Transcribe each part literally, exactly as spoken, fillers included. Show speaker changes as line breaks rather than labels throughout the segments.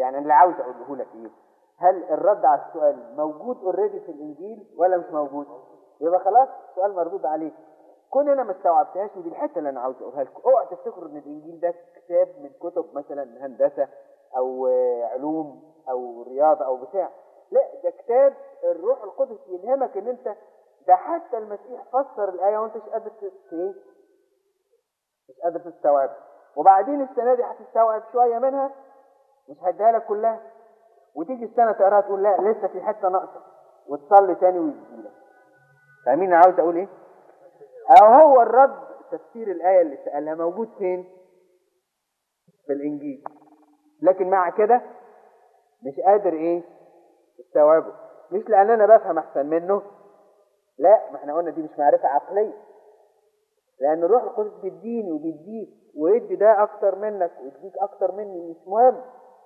يعني اللي عاوز اقوله لك ايه، هل الرد على السؤال موجود اوريدي في الانجيل ولا مش موجود؟ يبقى خلاص السؤال مردود عليه. كون انا ما استوعبتهاش، ودي الحته اللي انا عاوز اقولها لكم، اوعى تفتكروا ان الانجيل ده كتاب من كتب مثلا هندسه او علوم او رياضه او بتاع، لا ده كتاب الروح القدس يلهمك ان انت، ده حتى المسيح فسر الايه وانت مش قادر ايه مش قادر تستوعب، وبعدين السنه دي هتستوعب شويه منها، مش هديها لك كلها، وتيجي السنه تقراها تقول لا لسه في حته ناقصه، وتصلي تاني ويجيلك. فاهمين انا عاوز اقول ايه؟ او هو الرد تفسير الايه اللي سالها موجود فين؟ في الانجيل، لكن مع كده مش قادر ايه تستوعبه، مش لان انا بفهم احسن منه، لا، ما احنا قلنا دي مش معرفه عقليه، لان الروح القدس بيديني وبيديك ويدي ده اكتر منك ويديك اكتر مني، مش مهم.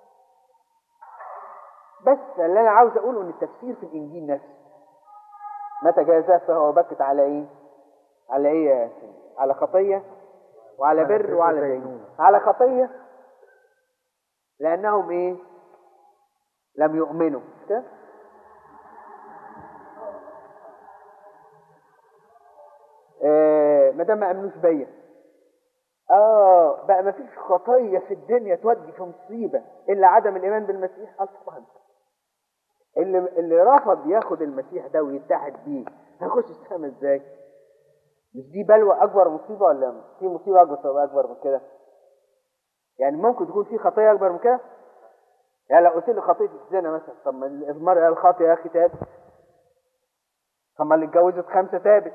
بس اللي انا عاوز اقوله ان التفسير في الانجيل نفسه متى جاء فهو بكت على ايه؟ على ايه يا سيدي؟ على خطيه وعلى بر وعلى دينونة. على خطيه لانهم ايه؟ لم يؤمنوا كده. آه ما دام ما امنوش بيا، اه بقى ما فيش خطيه في الدنيا تودي في مصيبه الا عدم الايمان بالمسيح اصلا. اللي اللي رفض ياخد المسيح ده ويتحد بيه هيخش السما ازاي؟ مش دي بلوى اكبر مصيبه ولا في مصيبه اكبر اكبر من كده؟ يعني ممكن تكون في خطيه اكبر من كده؟ يعني لو قلت لي خطيه الزنا مثلا، طب ما المرأة الخاطئه يا اخي تابت، طب ما اللي اتجوزت خمسه تابت.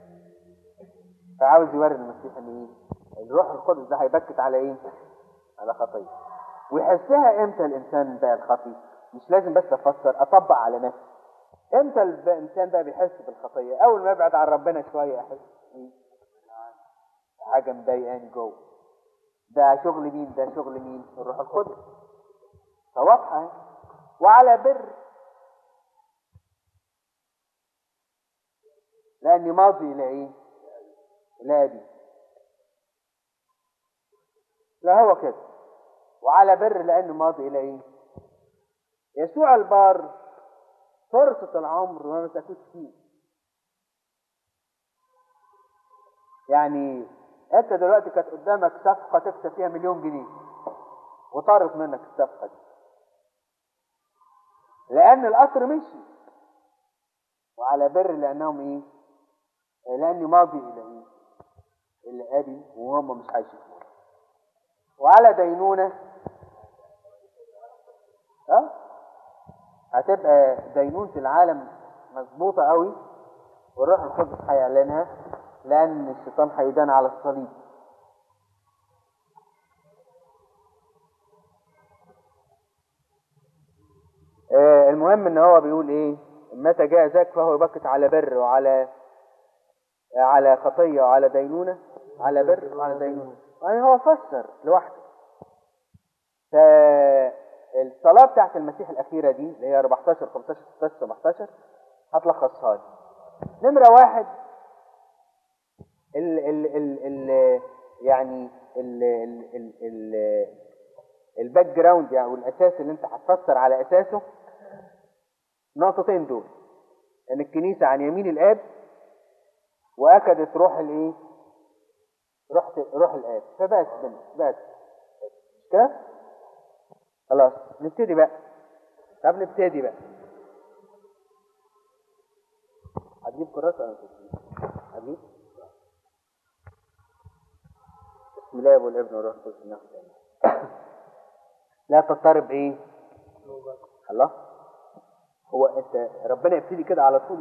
فعاوز يوري المسيح ان ايه؟ الروح القدس ده هيبكت على ايه؟ على خطيه. ويحسها امتى الانسان ده الخطي؟ مش لازم بس افسر، اطبق على نفسي. امتى الانسان ده بيحس بالخطيه؟ اول ما يبعد عن ربنا شويه احس ايه؟ حاجه مضايقاني جوه. ده شغل مين؟ ده شغل مين؟ الروح القدس. فواضحه. وعلى بر لاني ماضي الى ايه؟ الى ابي. لا هو كده. وعلى بر لانه ماضي الى ايه؟ يسوع البار فرصه العمر ما مسكوش فيه. يعني انت دلوقتي كانت قدامك صفقه تكسب فيها مليون جنيه وطارت منك الصفقه دي لان القطر مشي. وعلى بر لانهم ايه؟ لاني ماضي الى ايه؟ الى ابي وهم مش هيشوفوني. وعلى دينونه، اه هتبقى دينونه العالم مظبوطه قوي، والروح القدس هيعلنها لان الشيطان هيدان على الصليب. آه المهم ان هو بيقول ايه؟ متى جاء ذاك فهو يبكت على بر وعلى على خطيه وعلى دينونه، على بر وعلى دينونه. يعني هو فسر لوحده. فالصلاه بتاعت المسيح الاخيره دي اللي هي أربعتاشر خمستاشر ستاشر سبعتاشر هتلخصها لي. نمره واحد، ال ال ال ال يعني ال ال ال ال الباك جراوند يعني والاساس اللي انت هتفسر على اساسه نقطتين دول، ان الكنيسه عن يمين الاب واكدت روح الايه؟ روح روح الاب. فبس بس مش كده؟ خلاص نبتدي بقى. طب نبتدي بقى. هتجيب كراسه ولا هتجيب؟ بسم الله والابن والروح القدس ناخد لا تضطرب ايه؟ الله. هو انت ربنا يبتدي كده على طول؟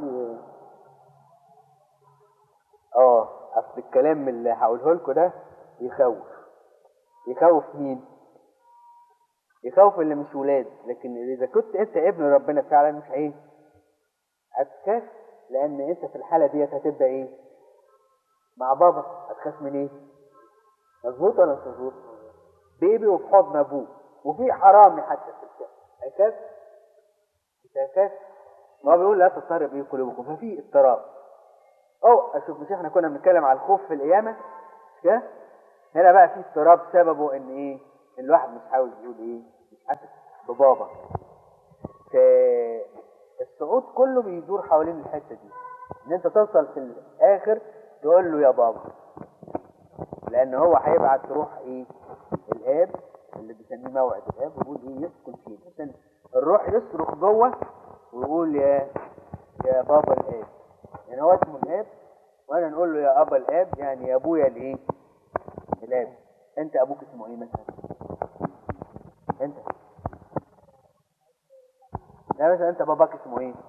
اه اصل الكلام اللي هقوله لكم ده يخوف. يخوف مين؟ يخوف اللي مش ولاد. لكن اذا كنت انت ابن ربنا فعلا مش ايه؟ هتخاف، لان انت في الحاله ديت هتبقى ايه؟ مع بابا. هتخاف من ايه؟ مظبوط ولا مش مظبوط؟ بيبي وفي حضن ابوه وفي حرامي حتى في الشارع، هيخاف؟ مش هيخاف. ما هو بيقول لا تضطرب ايه قلوبكم، ففي اضطراب. او اشوف، مش احنا كنا بنتكلم على الخوف في القيامه مش كده؟ هنا بقى في اضطراب سببه ان ايه؟ ان الواحد مش عاوز يقول ايه؟ مش حاسس بابا. في الصعود كله بيدور حوالين الحته دي، ان انت توصل في الاخر تقول له يا بابا، لان هو هيبعت روح ايه الاب اللي بيسميه موعد الاب، ويقول ايه يسكن فيه، عشان الروح يصرخ جوه ويقول يا يا بابا الاب. يعني هو اسمه الاب، وانا نقول له يا ابا الاب، يعني يا ابويا الايه الاب. انت ابوك اسمه ايه مثلا؟ انت لا مثلا انت باباك اسمه ايه؟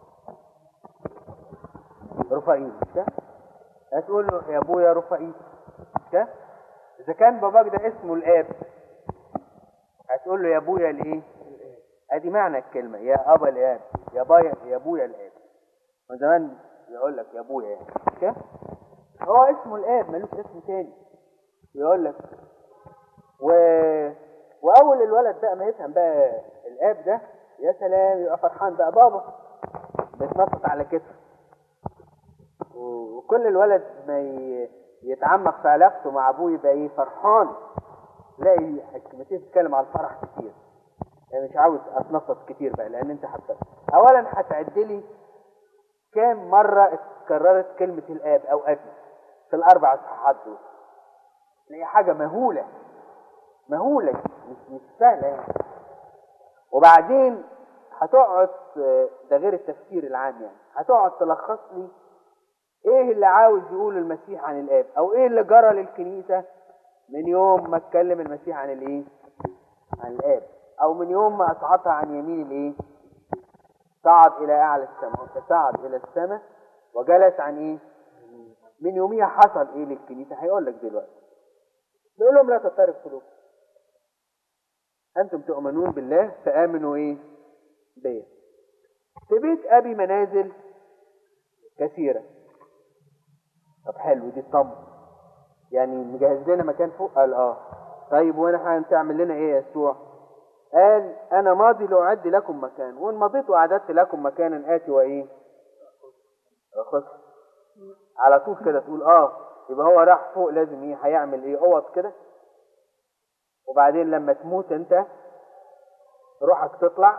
رفائيل، مش كده؟ هتقول له يا ابويا رفائيل، مش كده؟ اذا كان باباك ده اسمه الاب هتقول له يا ابويا الايه؟ ادي معنى الكلمه، يا ابا الاب، يا بايا يا ابويا الاب. من زمان يقول لك يا ابويا، يعني مش كده؟ هو اسمه الاب ملوش اسم تاني. يقول لك و... واول الولد بقى ما يفهم بقى الاب ده، يا سلام، يبقى فرحان بقى، بابا بيتنطط على كتفه. وكل الولد ما ي... يتعمق في علاقته مع ابوه يبقى ايه فرحان. تلاقي حكمتين بتتكلم على الفرح كتير، يعني مش عاوز اتنطط كتير بقى، لان انت حتى اولا هتعد لي كام مره اتكررت كلمه الاب او ابي في الاربع اصحاحات دول. هي حاجه مهوله مهوله، مش مش سهله يعني. وبعدين هتقعد، ده غير التفسير العام، يعني هتقعد تلخص لي ايه اللي عاوز يقوله المسيح عن الاب، او ايه اللي جرى للكنيسه من يوم ما اتكلم المسيح عن الايه عن الاب، او من يوم ما اصعدها عن يمين الايه صعد الى اعلى السماء، فصعد الى السماء وجلس عن ايه من يوميها حصل ايه للكنيسه. هيقول لك دلوقتي، بيقول لهم لا تضطرب قلوبكم، انتم تؤمنون بالله فامنوا ايه بيا، في بيت ابي منازل كثيره. طب حلو، دي الطم يعني مجهز لنا مكان فوق. قال اه. طيب وانا هتعمل لنا ايه يا يسوع؟ قال انا ماضي لاعد لكم مكان، وان مضيت واعددت لكم مكانا اتي وايه اخذ. على طول كده تقول اه، يبقى هو راح فوق، لازم ايه هيعمل ايه اوض كده، وبعدين لما تموت انت روحك تطلع،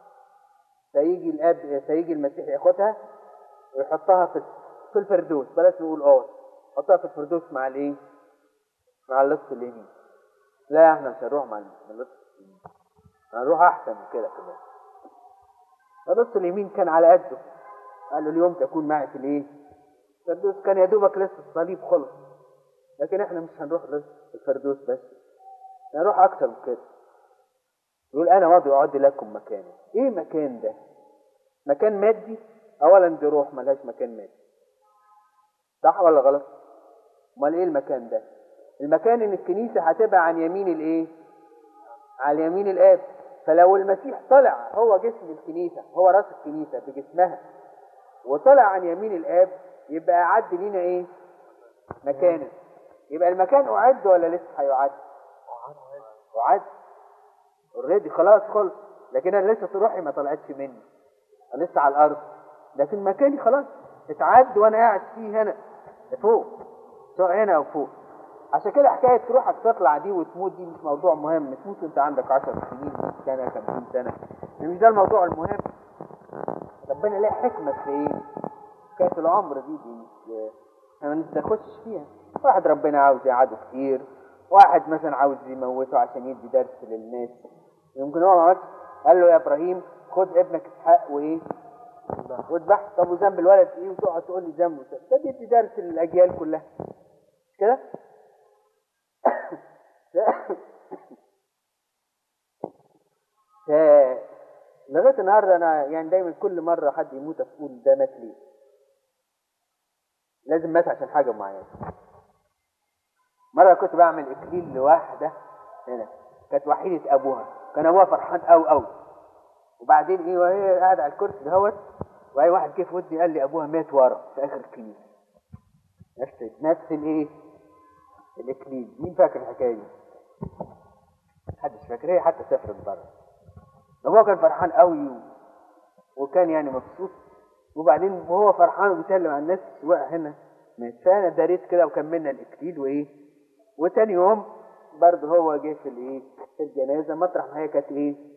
سيجي الاب سيجي المسيح ياخدها ويحطها في في الفردوس. بلاش نقول اوض، حطها في الفردوس مع الايه مع اللص اليمين. لا احنا مش هنروح مع اللص اليمين، هنروح احسن من كده كمان. اللص اليمين كان على قده، قال له اليوم تكون معي في الايه الفردوس. كان يا دوبك لسه الصليب خلص، لكن احنا مش هنروح الفردوس بس، هنروح اكتر من كده. يقول انا ماضي اعد لكم مكانا. ايه مكان ده؟ مكان مادي؟ اولا دي روح ملهاش مكان مادي، صح ولا غلط؟ امال ايه المكان ده؟ المكان ان الكنيسه هتبقى عن يمين الايه على يمين الاب. فلو المسيح طلع هو جسم الكنيسه، هو راس الكنيسه بجسمها، وطلع عن يمين الاب، يبقى اعد لينا ايه مكانا. يبقى المكان اعد ولا لسه هيعد؟ اعد اوريدي، خلاص خلص. لكن انا لسه روحي ما طلعتش مني، انا لسه على الارض، لكن مكاني خلاص اتعد وانا قاعد فيه هنا فوق، سواء هنا او فوق. عشان كده حكايه روحك تطلع دي وتموت دي مش موضوع مهم. تموت انت عندك عشر سنين، سنه، خمسين سنه، مش ده الموضوع المهم. ربنا ليه حكمه في ايه حكايه العمر دي دي مش احنا ما نخشش فيها. واحد ربنا عاوز يقعده كتير، واحد مثلا عاوز يموته عشان يدي درس للناس. يمكن هو ما عملش، قال له يا ابراهيم خد ابنك اسحاق وايه واذبح. طب وذنب الولد ايه؟ وتقعد تقول لي ذنبه؟ ده بيدي درس للاجيال كلها، مش كده؟ لغايه النهارده انا يعني دايما كل مره حد يموت اقول ده مات ليه؟ لازم مات عشان حاجه معينه. مره كنت بعمل اكليل لواحده هنا، كانت وحيده ابوها، كان ابوها فرحان قوي قوي، وبعدين ايه وهي قاعده على الكرسي دهوت، واي واحد جه في ودني قال لي ابوها مات ورا في اخر الكنيسه. نفس نفس الايه الاكليل. مين فاكر الحكايه دي؟ محدش فاكر، هي حتى سافرت بره. ابوها كان فرحان قوي و... وكان يعني مبسوط، وبعدين وهو فرحان وبيسلم على الناس وقع هنا مات. فانا داريت كده وكملنا الاكليل وايه، وتاني يوم برضه هو جه في الايه في الجنازه مطرح ما هي كانت ايه